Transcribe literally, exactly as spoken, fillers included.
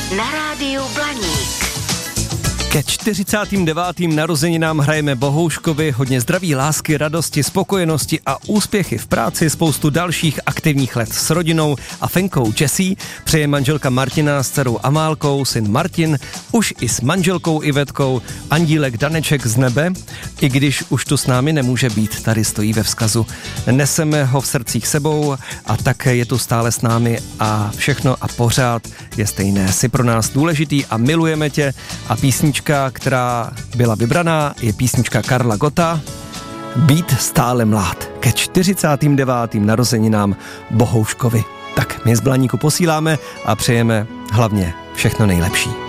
na rádiu Blaník. Ke čtyřicátým devátým narozeninám hrajeme Bohouškovi hodně zdraví, lásky, radosti, spokojenosti a úspěchy v práci, spoustu dalších aktivních let s rodinou a Fenkou Jessie. Přeje manželka Martina s dcerou Amálkou, syn Martin, už i s manželkou Ivetkou, andílek Daneček z nebe, i když už tu s námi nemůže být, tady stojí ve vzkazu. Neseme ho v srdcích sebou a tak je tu stále s námi a všechno a pořád je stejné. Jsi pro nás důležitý a milujeme tě a písnička, která byla vybraná, je písnička Karla Gotta Být stále mlád. Ke čtyřicátým devátým narozeninám Bohouškovi. Tak my z Blaníku posíláme a přejeme hlavně všechno nejlepší.